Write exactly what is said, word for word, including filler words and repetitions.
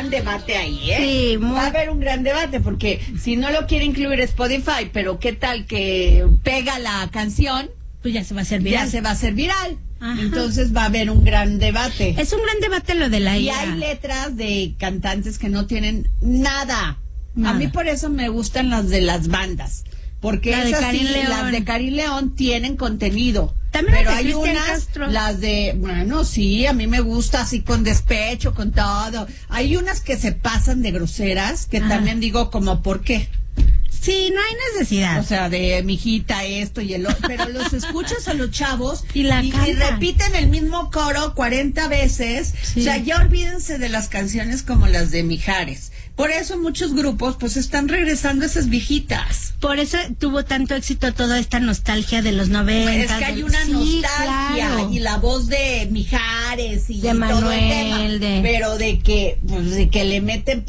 gran debate ahí, ¿eh? Sí, muy... Va a haber un gran debate, porque si no lo quiere incluir Spotify, pero ¿qué tal que pega la canción? Pues ya se va a hacer viral. Ya se va a hacer viral. Ajá. Entonces va a haber un gran debate. Es un gran debate lo de la Y I A. hay letras de cantantes que no tienen nada. Nada. A mí por eso me gustan las de las bandas. Porque La de esas Karin sí, León. las de Karin León tienen contenido. También pero las de hay Cristian unas, Castro. las de, bueno, sí, a mí me gusta así con despecho, con todo. Hay unas que se pasan de groseras, que Ajá. también digo como, ¿por qué? Sí, no hay necesidad. O sea, de mijita esto y el otro, pero los escuchas a los chavos Y la y, y cantan. repiten el mismo coro cuarenta veces. Sí. O sea, ya olvídense de las canciones como las de Mijares. Por eso muchos grupos pues están regresando a esas viejitas. Por eso tuvo tanto éxito toda esta nostalgia de los noventa. Es que hay una sí, nostalgia claro. y la voz de Mijares y De todo el Manuel, tema, de- pero de que pues, de que le meten